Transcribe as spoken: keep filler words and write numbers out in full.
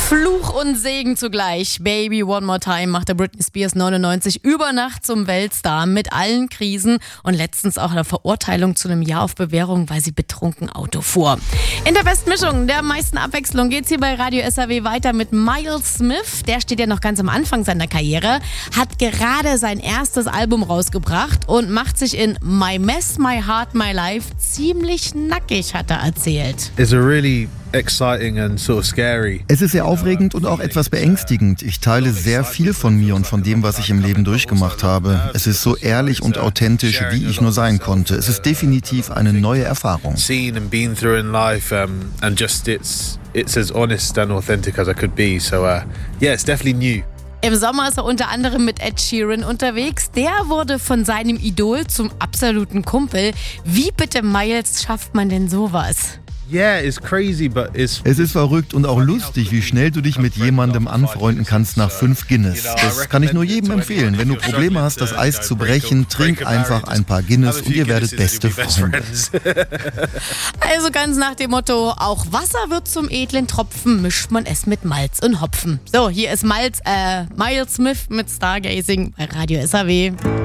Fluch und Segen zugleich. Baby One More Time machte Britney Spears neunundneunzig über Nacht zum Weltstar mit allen Krisen und letztens auch einer Verurteilung zu einem Jahr auf Bewährung, weil sie betrunken Auto fuhr. In der besten Mischung der meisten Abwechslung geht's hier bei Radio S R W weiter mit Miles Smith. Der steht ja noch ganz am Anfang seiner Karriere, hat gerade sein erstes Album rausgebracht und macht sich in My Mess, My Heart, My Life ziemlich nackig, hat er erzählt. It's a really exciting and sort of scary. Es ist sehr aufregend und auch etwas beängstigend. Ich teile sehr viel von mir und von dem, was ich im Leben durchgemacht habe. Es ist so ehrlich und authentisch, wie ich nur sein konnte. Es ist definitiv eine neue Erfahrung. Seen and been through in life, um, and just it's it's as honest and authentic as I could be. So uh, yeah, it's definitely new. Im Sommer ist er unter anderem mit Ed Sheeran unterwegs. Der wurde von seinem Idol zum absoluten Kumpel. Wie bitte, Miles, schafft man denn sowas? Yeah, it's crazy, but it's... Es ist verrückt und auch lustig, wie schnell du dich mit jemandem anfreunden kannst nach fünf Guinness. Das kann ich nur jedem empfehlen. Wenn du Probleme hast, das Eis zu brechen, trink einfach ein paar Guinness und ihr werdet beste Freunde. Also ganz nach dem Motto, auch Wasser wird zum edlen Tropfen, mischt man es mit Malz und Hopfen. So, hier ist Miles, äh, Miles Smith mit Stargazing bei Radio S R W.